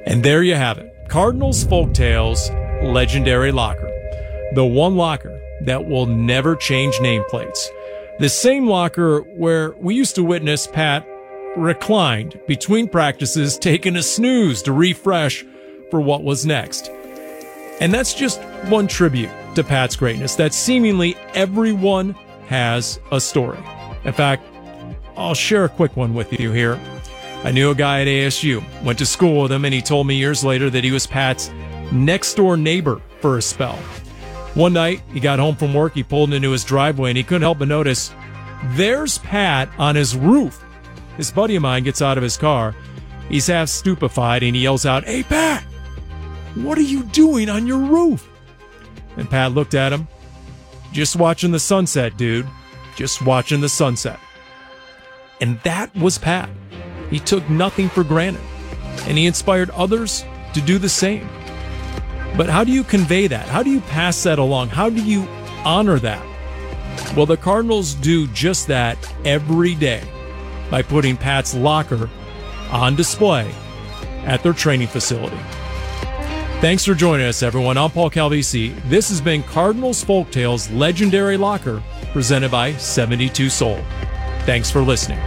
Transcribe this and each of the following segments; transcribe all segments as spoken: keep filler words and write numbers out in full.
And there you have it. Cardinals Folktales Legendary Locker. The one locker that will never change nameplates. The same locker where we used to witness Pat reclined between practices, taking a snooze to refresh for what was next. And that's just one tribute to Pat's greatness, that seemingly everyone has a story. In fact, I'll share a quick one with you here. I knew a guy at A S U, went to school with him, and he told me years later that he was Pat's next-door neighbor for a spell. One night, he got home from work, he pulled into his driveway, and he couldn't help but notice, there's Pat on his roof. This buddy of mine gets out of his car. He's half stupefied, and he yells out, "Hey, Pat, what are you doing on your roof?" And Pat looked at him. "Just watching the sunset, dude. Just watching the sunset." And that was Pat. He took nothing for granted, and he inspired others to do the same. But how do you convey that? How do you pass that along? How do you honor that? Well, the Cardinals do just that every day by putting Pat's locker on display at their training facility. Thanks for joining us, everyone. I'm Paul Calvisi. This has been Cardinals Folktales Legendary Locker, presented by seventy-two Soul. Thanks for listening.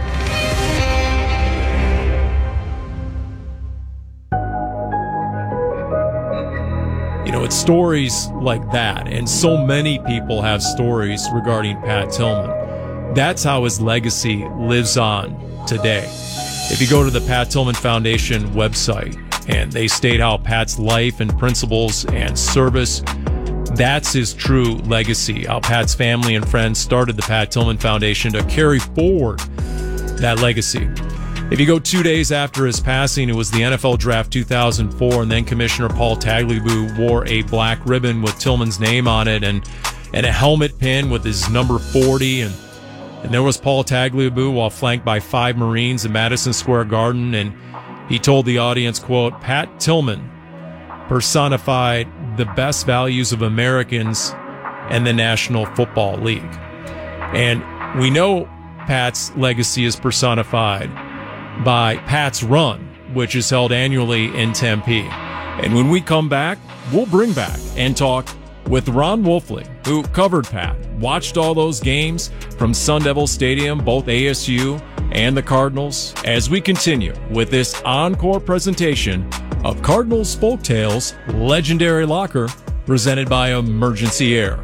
You know, it's stories like that, and so many people have stories regarding Pat Tillman. That's how his legacy lives on today. If you go to the Pat Tillman Foundation website, and they state how Pat's life and principles and service, that's his true legacy, how Pat's family and friends started the Pat Tillman Foundation to carry forward that legacy. If you go two days after his passing, it was the N F L Draft two thousand four, and then Commissioner Paul Tagliabue wore a black ribbon with Tillman's name on it and, and a helmet pin with his number forty, and, and there was Paul Tagliabue while flanked by five Marines in Madison Square Garden, and he told the audience, quote, "Pat Tillman personified the best values of Americans and the National Football League." And we know Pat's legacy is personified by Pat's Run, which is held annually in Tempe. And when we come back, we'll bring back and talk with Ron Wolfley, who covered Pat, watched all those games from Sun Devil Stadium, both A S U and the Cardinals, as we continue with this encore presentation of Cardinals Folktales Legendary Locker, presented by Emergency Air.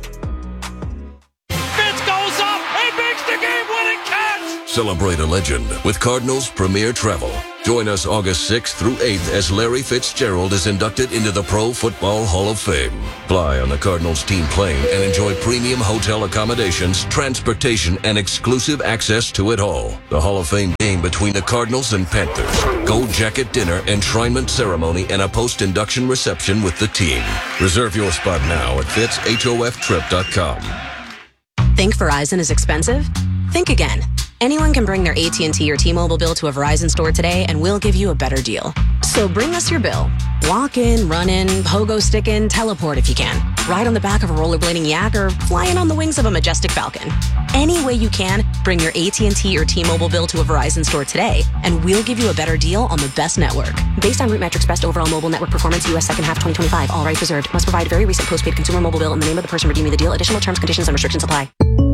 Celebrate a legend with Cardinals Premier Travel. Join us August sixth through eighth as Larry Fitzgerald is inducted into the Pro Football Hall of Fame. Fly on the Cardinals team plane and enjoy premium hotel accommodations, transportation, and exclusive access to it all. The Hall of Fame game between the Cardinals and Panthers. Gold jacket dinner, enshrinement ceremony, and a post-induction reception with the team. Reserve your spot now at fitz hof trip dot com. Think Verizon is expensive? Think again. Anyone can bring their A T and T or T-Mobile bill to a Verizon store today, and we'll give you a better deal. So bring us your bill. Walk in, run in, pogo stick in, teleport if you can. Ride on the back of a rollerblading yak or fly in on the wings of a majestic falcon. Any way you can, bring your A T and T or T-Mobile bill to a Verizon store today, and we'll give you a better deal on the best network. Based on RootMetrics Best Overall Mobile Network Performance, U S Second Half twenty twenty-five. All rights reserved. Must provide very recent postpaid consumer mobile bill in the name of the person redeeming the deal. Additional terms, conditions, and restrictions apply.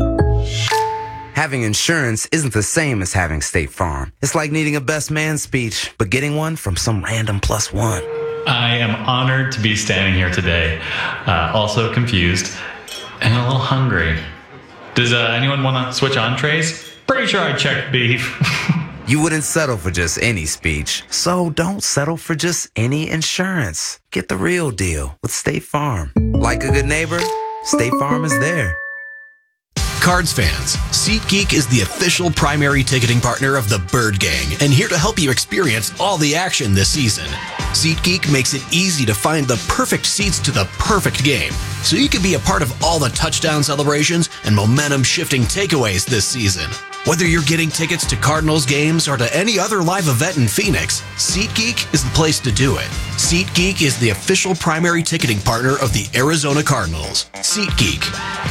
Having insurance isn't the same as having State Farm. It's like needing a best man speech, but getting one from some random plus one. I am honored to be standing here today, uh, also confused and a little hungry. Does uh, anyone want to switch entrees? Pretty sure I checked beef. You wouldn't settle for just any speech, so don't settle for just any insurance. Get the real deal with State Farm. Like a good neighbor, State Farm is there. Cards fans, SeatGeek is the official primary ticketing partner of the Bird Gang and here to help you experience all the action this season. SeatGeek makes it easy to find the perfect seats to the perfect game, so you can be a part of all the touchdown celebrations and momentum-shifting takeaways this season. Whether you're getting tickets to Cardinals games or to any other live event in Phoenix, SeatGeek is the place to do it. SeatGeek is the official primary ticketing partner of the Arizona Cardinals. SeatGeek.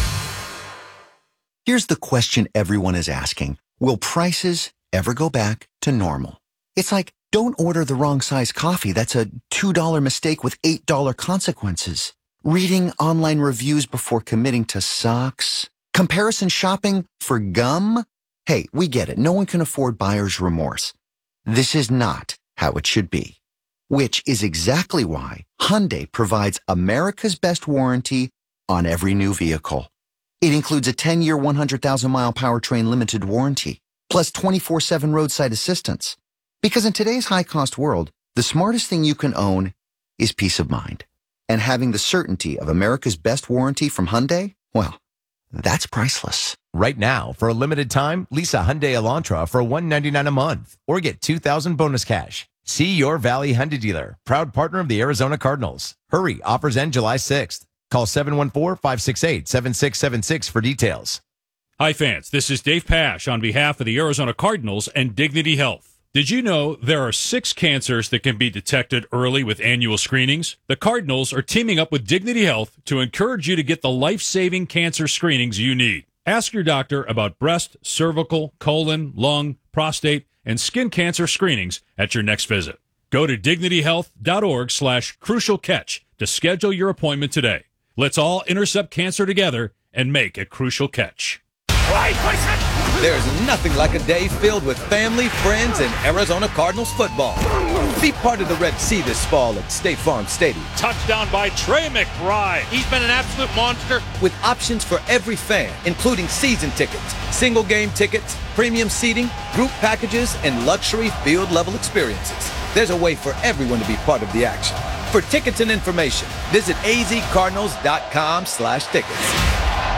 Here's the question everyone is asking. Will prices ever go back to normal? It's like Don't order the wrong size coffee. That's a two dollar mistake with eight dollar consequences. Reading online reviews before committing to socks. Comparison shopping for gum. Hey, we get it. No one can afford buyer's remorse. This is not how it should be. Which is exactly why Hyundai provides America's best warranty on every new vehicle. It includes a ten-year, one hundred thousand mile powertrain limited warranty, plus twenty-four seven roadside assistance. Because in today's high-cost world, the smartest thing you can own is peace of mind. And having the certainty of America's best warranty from Hyundai, well, that's priceless. Right now, for a limited time, lease a Hyundai Elantra for one hundred ninety-nine dollars a month or get two thousand dollars bonus cash. See your Valley Hyundai dealer, proud partner of the Arizona Cardinals. Hurry, offers end July sixth. Call seven one four, five six eight, seven six seven six for details. Hi, fans. This is Dave Pasch on behalf of the Arizona Cardinals and Dignity Health. Did you know there are six cancers that can be detected early with annual screenings? The Cardinals are teaming up with Dignity Health to encourage you to get the life-saving cancer screenings you need. Ask your doctor about breast, cervical, colon, lung, prostate, and skin cancer screenings at your next visit. Go to dignityhealth.org slash crucial catch to schedule your appointment today. Let's all intercept cancer together and make a crucial catch. There's nothing like a day filled with family, friends, and Arizona Cardinals football. Be part of the Red Sea this fall at State Farm Stadium. Touchdown by Trey McBride. He's been an absolute monster. With options for every fan, including season tickets, single game tickets, premium seating, group packages, and luxury field-level experiences. There's a way for everyone to be part of the action. For tickets and information, visit azcardinals.com slash tickets.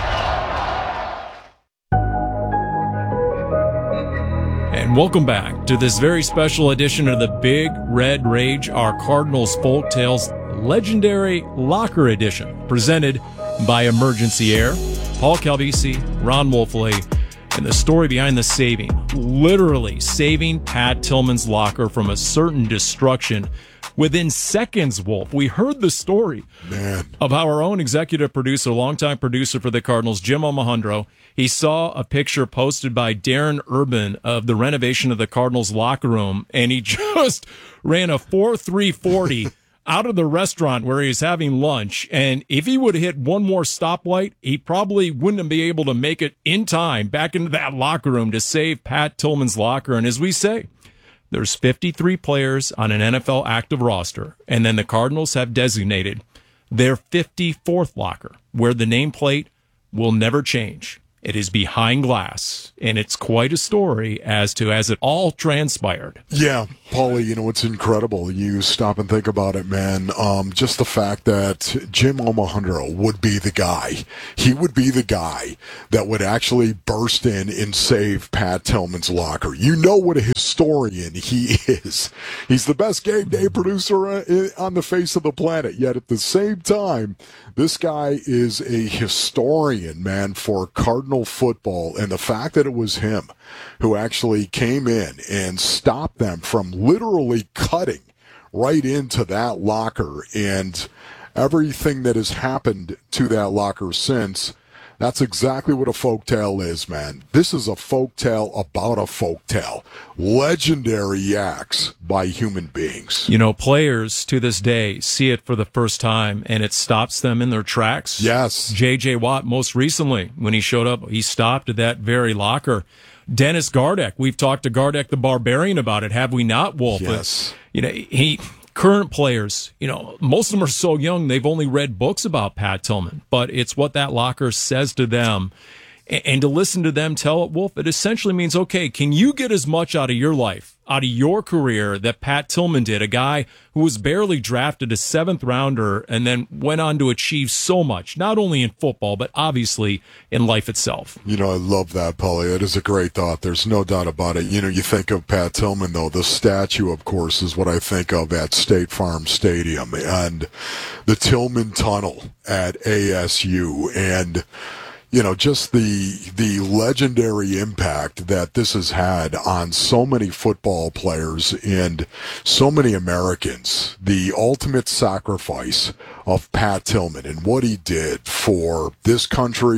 And welcome back to this very special edition of the Big Red Rage, our Cardinals Folk Tales Legendary Locker Edition, presented by Emergency Air. Paul Calvisi, Ron Wolfley, and the story behind the saving, literally saving Pat Tillman's locker from a certain destruction within seconds, Wolf. We heard the story Man. of how our own executive producer, longtime producer for the Cardinals, Jim Almohandro, he saw a picture posted by Darren Urban of the renovation of the Cardinals locker room, and he just ran a four three forty out of the restaurant where he was having lunch. And if he would have hit one more stoplight, he probably wouldn't be able to make it in time back into that locker room to save Pat Tillman's locker. And as we say, there's fifty-three players on an N F L active roster, and then the Cardinals have designated their fifty-fourth locker, where the nameplate will never change. It is behind glass, and it's quite a story as to as it all transpired. Yeah, Paulie, you know, it's incredible. You stop and think about it, man. Um, just the fact that Jim Almohandro would be the guy. He would be the guy that would actually burst in and save Pat Tillman's locker. You know what a historian he is. He's the best game day producer on the face of the planet, yet at the same time, this guy is a historian, man, for Cardinal football, and the fact that it was him who actually came in and stopped them from literally cutting right into that locker and everything that has happened to that locker since. That's exactly what a folktale is, man. This is a folktale about a folktale. Legendary acts by human beings. You know, players to this day see it for the first time, and it stops them in their tracks. Yes. J J. Watt, most recently, when he showed up, he stopped at that very locker. Dennis Gardeck, we've talked to Gardeck the Barbarian about it, have we not, Wolf? Yes. But, you know, he... Current players, you know, most of them are so young, they've only read books about Pat Tillman, but it's what that locker says to them. And to listen to them tell it, Wolf, it essentially means, okay, can you get as much out of your life, out of your career that Pat Tillman did, a guy who was barely drafted a seventh rounder and then went on to achieve so much, not only in football, but obviously in life itself. You know, I love that, Paulie. It is a great thought. There's no doubt about it. You know, you think of Pat Tillman, though, the statue, of course, is what I think of at State Farm Stadium and the Tillman Tunnel at A S U. And you know, just the the legendary impact that this has had on so many football players and so many Americans. The ultimate sacrifice of Pat Tillman and what he did for this country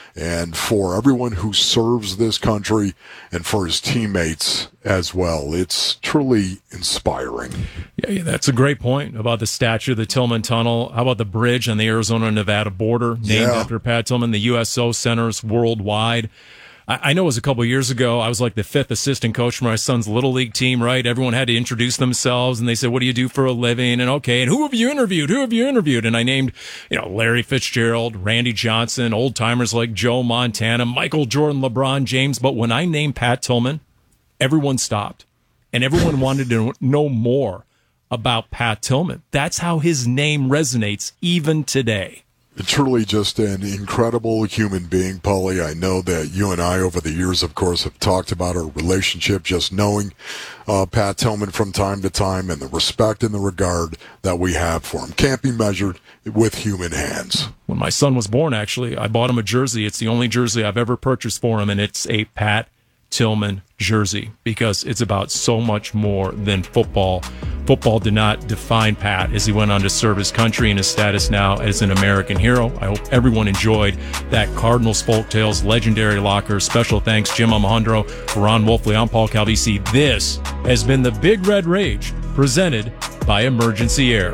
and for everyone who serves this country and for his teammates as well. It's truly inspiring. Yeah, yeah, that's a great point about the statue of the Tillman Tunnel. How about the bridge on the Arizona-Nevada border named Yeah. after Pat Tillman, the U S O centers worldwide? I know it was a couple years ago. I was like the fifth assistant coach for my son's little league team, right? Everyone had to introduce themselves, and they said, what do you do for a living? And okay, and who have you interviewed? Who have you interviewed? And I named, you know, Larry Fitzgerald, Randy Johnson, old timers like Joe Montana, Michael Jordan, LeBron James. But when I named Pat Tillman, everyone stopped, and everyone wanted to know more about Pat Tillman. That's how his name resonates even today. Truly just an incredible human being, Paulie. I know that you and I over the years, of course, have talked about our relationship, just knowing uh, Pat Tillman from time to time and the respect and the regard that we have for him can't be measured with human hands. When my son was born, actually, I bought him a jersey. It's the only jersey I've ever purchased for him, and it's a Pat Tillman jersey because it's about so much more than football. Football did not define Pat as he went on to serve his country and his status now as an American hero. I hope everyone enjoyed that Cardinals Folktales legendary locker. Special thanks, Jim Alejandro, Ron Wolfley. I'm Paul Calvisi. This has been the Big Red Rage presented by Emergency Air.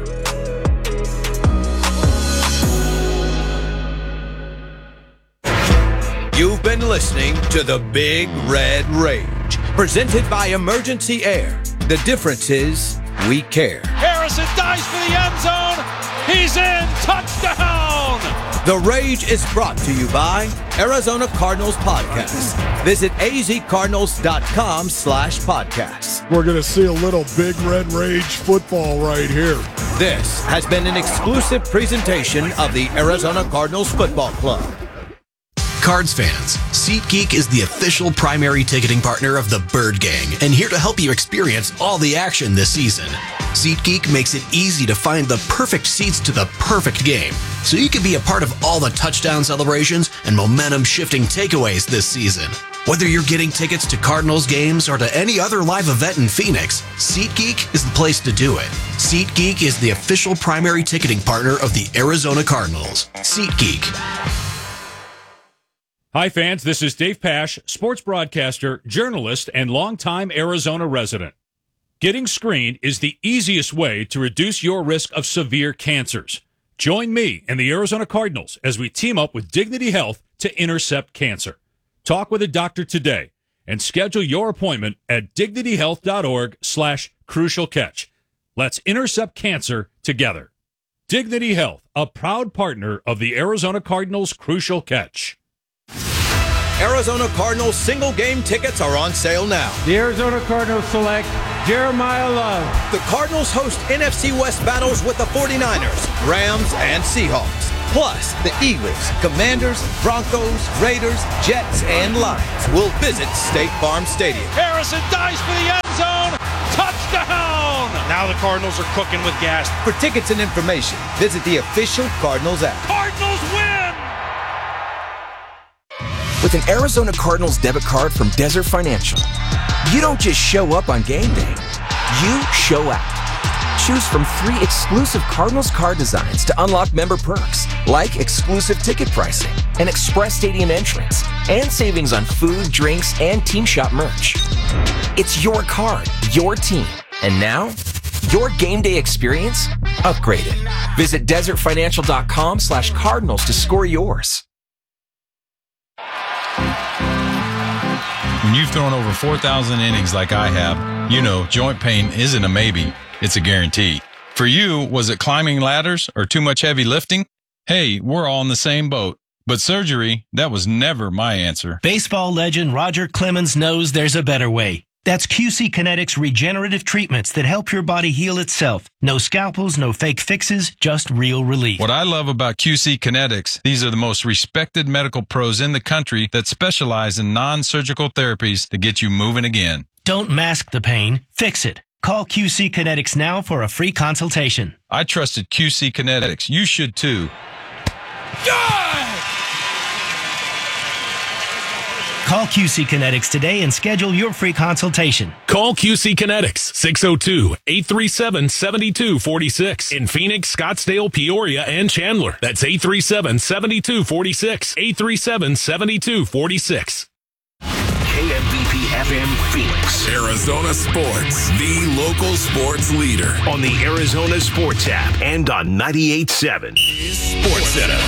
You've been listening to the Big Red Rage, presented by Emergency Air. The difference is we care. Harrison dives for the end zone. He's in. Touchdown. The Rage is brought to you by Arizona Cardinals Podcast. Visit azcardinals.com slash podcasts. We're going to see a little Big Red Rage football right here. This has been an exclusive presentation of the Arizona Cardinals Football Club. Cards fans, SeatGeek is the official primary ticketing partner of the Bird Gang and here to help you experience all the action this season. SeatGeek makes it easy to find the perfect seats to the perfect game, so you can be a part of all the touchdown celebrations and momentum-shifting takeaways this season. Whether you're getting tickets to Cardinals games or to any other live event in Phoenix, SeatGeek is the place to do it. SeatGeek is the official primary ticketing partner of the Arizona Cardinals. SeatGeek. Hi, fans. This is Dave Pasch, sports broadcaster, journalist, and longtime Arizona resident. Getting screened is the easiest way to reduce your risk of severe cancers. Join me and the Arizona Cardinals as we team up with Dignity Health to intercept cancer. Talk with a doctor today and schedule your appointment at dignityhealth.org slash crucial catch. Let's intercept cancer together. Dignity Health, a proud partner of the Arizona Cardinals Crucial Catch. Arizona Cardinals single game tickets are on sale now. The Arizona Cardinals select Jeremiah Love. The Cardinals host N F C West battles with the forty-niners, Rams, and Seahawks. Plus, the Eagles, Commanders, Broncos, Raiders, Jets, and Lions will visit State Farm Stadium. Harrison dives for the end zone. Touchdown. Now the Cardinals are cooking with gas. For tickets and information, visit the official Cardinals app. Cardinals win. With an Arizona Cardinals debit card from Desert Financial, you don't just show up on game day, you show out. Choose from three exclusive Cardinals card designs to unlock member perks, like exclusive ticket pricing, an express stadium entrance, and savings on food, drinks, and team shop merch. It's your card, your team, and now, your game day experience upgraded. Visit desertfinancial.com slash cardinals to score yours. When you've thrown over four thousand innings like I have, you know joint pain isn't a maybe, it's a guarantee. For you, was it climbing ladders or too much heavy lifting? Hey, we're all in the same boat. But surgery, that was never my answer. Baseball legend Roger Clemens knows there's a better way. That's Q C Kinetics regenerative treatments that help your body heal itself. No scalpels, no fake fixes, just real relief. What I love about Q C Kinetics, these are the most respected medical pros in the country that specialize in non-surgical therapies to get you moving again. Don't mask the pain, fix it. Call Q C Kinetics now for a free consultation. I trusted Q C Kinetics. You should too. Call Q C Kinetics today and schedule your free consultation. Call Q C Kinetics, six oh two, eight three seven, seven two four six. In Phoenix, Scottsdale, Peoria, and Chandler. That's eight three seven, seven two four six. eight three seven, seven two four six. K M V P F M Phoenix. Arizona Sports, the local sports leader. On the Arizona Sports app and on ninety-eight point seven. Sports Center.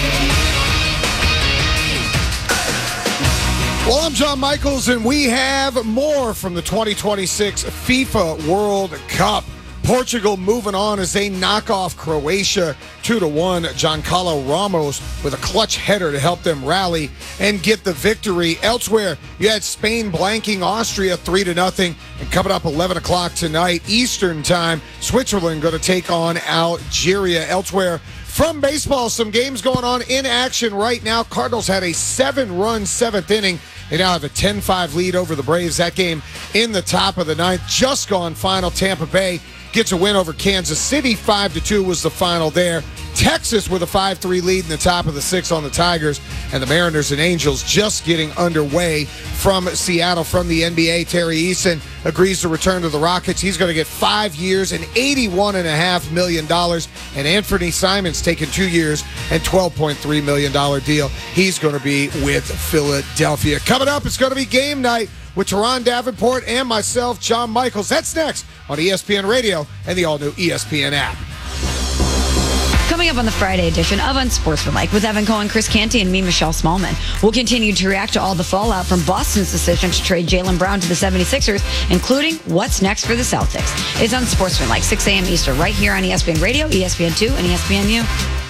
Well, I'm John Michaels, and we have more from the twenty twenty-six FIFA World Cup. Portugal moving on as they knock off Croatia two to one. Giancarlo Ramos with a clutch header to help them rally and get the victory. Elsewhere, you had Spain blanking Austria three to nothing. And coming up eleven o'clock tonight, Eastern time, Switzerland going to take on Algeria. Elsewhere, from baseball, some games going on in action right now. Cardinals had a seven-run seventh inning. They now have a ten five lead over the Braves. That game in the top of the ninth. Just gone final. Tampa Bay gets a win over Kansas City. five to two was the final there. Texas with a five three lead in the top of the sixth on the Tigers. And the Mariners and Angels just getting underway from Seattle. From the N B A, Terry Eason agrees to return to the Rockets. He's going to get five years and eighty-one point five million dollars. And Anthony Simons taking two years and twelve point three million dollars deal. He's going to be with Philadelphia. Coming up, it's going to be game night with Teron Davenport and myself, John Michaels. That's next on E S P N Radio and the all-new E S P N app. Coming up on the Friday edition of Unsportsmanlike with Evan Cohen, Chris Canty, and me, Michelle Smallman. We'll continue to react to all the fallout from Boston's decision to trade Jaylen Brown to the seventy-sixers, including what's next for the Celtics. It's Unsportsmanlike, six a.m. Eastern, right here on E S P N Radio, E S P N two, and E S P N U.